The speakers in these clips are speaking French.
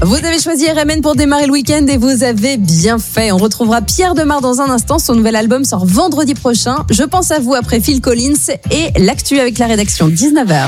Vous avez choisi RMN pour démarrer le week-end et vous avez bien fait. On retrouvera Pierre Demar dans un instant. Son nouvel album sort vendredi prochain. Je pense à vous après Phil Collins et l'actu avec la rédaction 19h.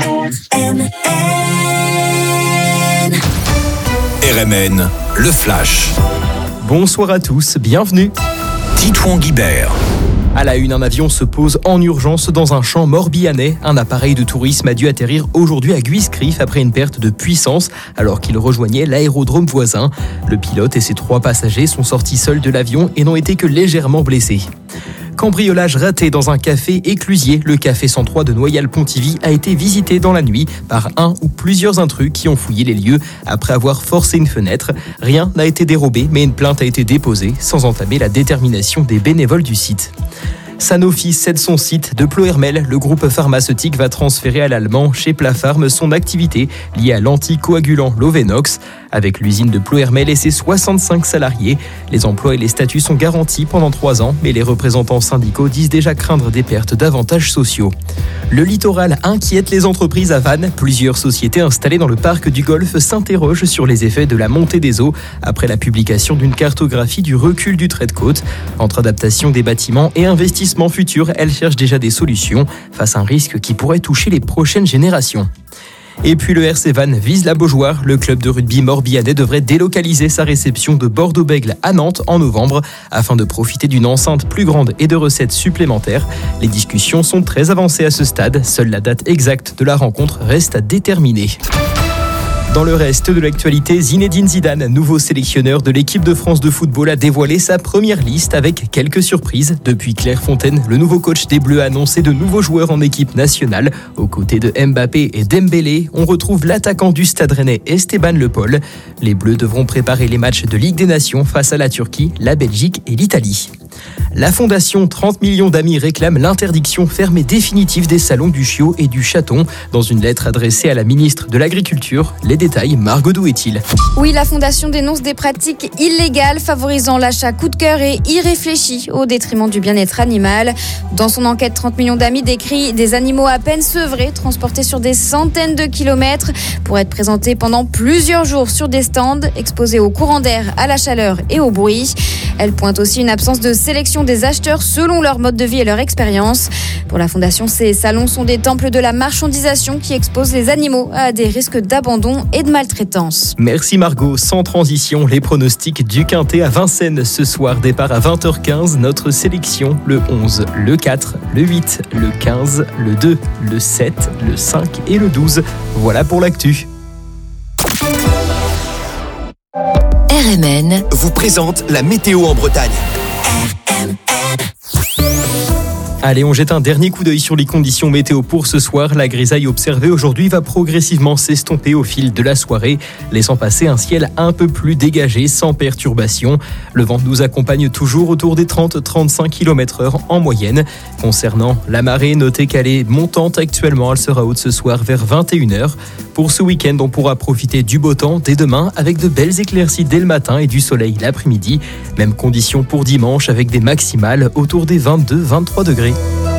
RMN, le Flash. Bonsoir à tous, bienvenue. Titouan Guibert. À la une, un avion se pose en urgence dans un champ morbihanais. Un appareil de tourisme a dû atterrir aujourd'hui à Guiscrif après une perte de puissance alors qu'il rejoignait l'aérodrome voisin. Le pilote et ses 3 passagers sont sortis seuls de l'avion et n'ont été que légèrement blessés. Cambriolage raté dans un café éclusier. Le café 103 de Noyal-Pontivy a été visité dans la nuit par un ou plusieurs intrus qui ont fouillé les lieux après avoir forcé une fenêtre. Rien n'a été dérobé, mais une plainte a été déposée sans entamer la détermination des bénévoles du site. Sanofi cède son site de Plohermel. Le groupe pharmaceutique va transférer à l'allemand chez Plapharm son activité liée à l'anticoagulant Lovenox. Avec l'usine de Plohermel et ses 65 salariés, les emplois et les statuts sont garantis pendant 3 ans, mais les représentants syndicaux disent déjà craindre des pertes d'avantages sociaux. Le littoral inquiète les entreprises à Vannes. Plusieurs sociétés installées dans le parc du Golfe s'interrogent sur les effets de la montée des eaux après la publication d'une cartographie du recul du trait de côte. Entre adaptation des bâtiments et investissements futurs, elles cherchent déjà des solutions face à un risque qui pourrait toucher les prochaines générations. Et puis le RC Vannes vise la Beaujoire. Le club de rugby morbihanais devrait délocaliser sa réception de Bordeaux-Bègles à Nantes en novembre afin de profiter d'une enceinte plus grande et de recettes supplémentaires. Les discussions sont très avancées à ce stade. Seule la date exacte de la rencontre reste à déterminer. Dans le reste de l'actualité, Zinedine Zidane, nouveau sélectionneur de l'équipe de France de football, a dévoilé sa première liste avec quelques surprises. Depuis Clairefontaine, le nouveau coach des Bleus a annoncé de nouveaux joueurs en équipe nationale. Aux côtés de Mbappé et Dembélé, on retrouve l'attaquant du Stade Rennais Esteban Le Paul. Les Bleus devront préparer les matchs de Ligue des Nations face à la Turquie, la Belgique et l'Italie. La fondation 30 millions d'amis réclame l'interdiction ferme et définitive des salons du chiot et du chaton. Dans une lettre adressée à la ministre de l'Agriculture, les détails, Margot Douet-il. Oui, la fondation dénonce des pratiques illégales favorisant l'achat coup de cœur et irréfléchi au détriment du bien-être animal. Dans son enquête, 30 millions d'amis décrit des animaux à peine sevrés, transportés sur des centaines de kilomètres pour être présentés pendant plusieurs jours sur des stands, exposés au courant d'air, à la chaleur et au bruit. Elle pointe aussi une absence de sélection des acheteurs selon leur mode de vie et leur expérience. Pour la fondation, ces salons sont des temples de la marchandisation qui exposent les animaux à des risques d'abandon et de maltraitance. Merci Margot. Sans transition, les pronostics du Quintet à Vincennes ce soir. Départ à 20h15. Notre sélection, le 11, le 4, le 8, le 15, le 2, le 7, le 5 et le 12. Voilà pour l'actu. RMN vous présente la météo en Bretagne. Allez, on jette un dernier coup d'œil sur les conditions météo pour ce soir. La grisaille observée aujourd'hui va progressivement s'estomper au fil de la soirée, laissant passer un ciel un peu plus dégagé, sans perturbation. Le vent nous accompagne toujours autour des 30-35 km/h en moyenne. Concernant la marée, notez qu'elle est montante actuellement. Elle sera haute ce soir vers 21h. Pour ce week-end, on pourra profiter du beau temps dès demain avec de belles éclaircies dès le matin et du soleil l'après-midi. Même condition pour dimanche avec des maximales autour des 22-23 degrés.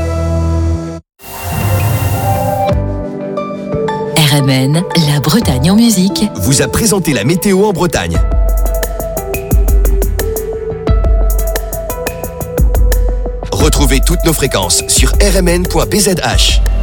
RMN, la Bretagne en musique, vous a présenté la météo en Bretagne. Retrouvez toutes nos fréquences sur rmn.bzh.